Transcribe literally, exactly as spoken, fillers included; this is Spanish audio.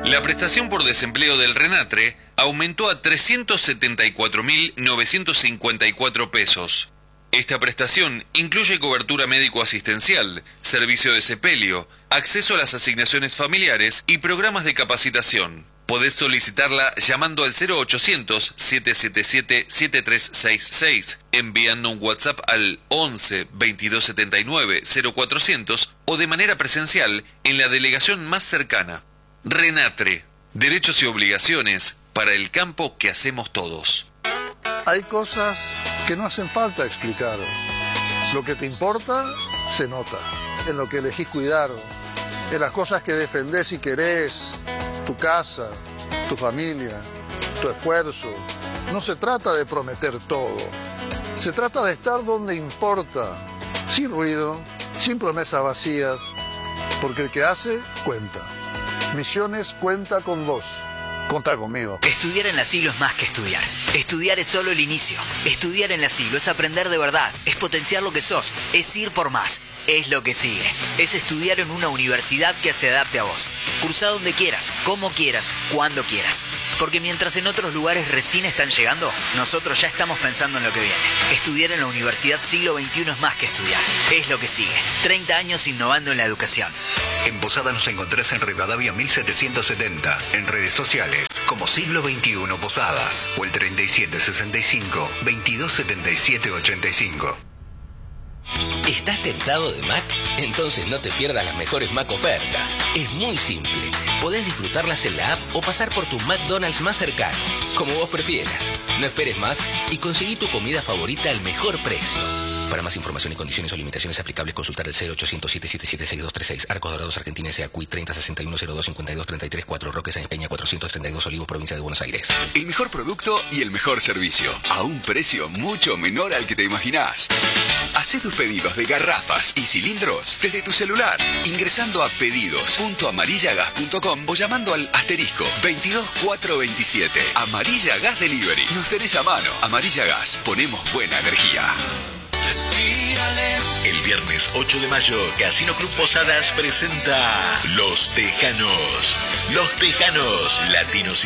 La prestación por desempleo del RENATRE aumentó a trescientos setenta y cuatro mil novecientos cincuenta y cuatro pesos. Esta prestación incluye cobertura médico-asistencial, servicio de sepelio, acceso a las asignaciones familiares y programas de capacitación. Podés solicitarla llamando al cero ochocientos, siete siete siete, siete tres seis seis, enviando un WhatsApp al once, veintidós setenta y nueve, cero cuatrocientos o de manera presencial en la delegación más cercana. RENATRE, derechos y obligaciones para el campo que hacemos todos. Hay cosas que no hacen falta explicar. Lo que te importa, se nota. En lo que elegís cuidar, en las cosas que defendés y querés, tu casa, tu familia, tu esfuerzo. No se trata de prometer todo. Se trata de estar donde importa, sin ruido, sin promesas vacías, porque el que hace, cuenta. Misiones cuenta con vos. Contá conmigo. Estudiar en la Siglo es más que estudiar. Estudiar es solo el inicio. Estudiar en la Siglo es aprender de verdad. Es potenciar lo que sos. Es ir por más. Es lo que sigue. Es estudiar en una universidad que se adapte a vos. Cursá donde quieras, como quieras, cuando quieras. Porque mientras en otros lugares recién están llegando, nosotros ya estamos pensando en lo que viene. Estudiar en la Universidad Siglo veintiuno es más que estudiar. Es lo que sigue. treinta años innovando en la educación. En Posadas nos encontrás en Rivadavia mil setecientos setenta. En redes sociales como Siglo veintiuno Posadas o el treinta y siete sesenta y cinco, veintidós setenta y siete ochenta y cinco. ¿Estás tentado de Mac? Entonces no te pierdas las mejores Mac ofertas. Es muy simple. Podés disfrutarlas en la app o pasar por tu McDonald's más cercano, como vos prefieras. No esperes más y conseguí tu comida favorita al mejor precio. Para más información y condiciones o limitaciones aplicables, consultar el cero ochocientos, siete siete siete, seis dos tres seis, Arcos Dorados, Argentina, S A C U I treinta sesenta y uno cero dos cincuenta y dos treinta y tres cuatro, Roque Sáenz Peña cuatrocientos treinta y dos, Olivos, provincia de Buenos Aires. El mejor producto y el mejor servicio, a un precio mucho menor al que te imaginás. Hacé tus pedidos de garrafas y cilindros desde tu celular, ingresando a pedidos punto amarilla gas punto com o llamando al asterisco veintidós cuatrocientos veintisiete. Amarilla Gas Delivery. Nos tenés a mano. Amarilla Gas. Ponemos buena energía. El viernes ocho de mayo, Casino Club Posadas presenta Los Tejanos. Los Tejanos, latinos y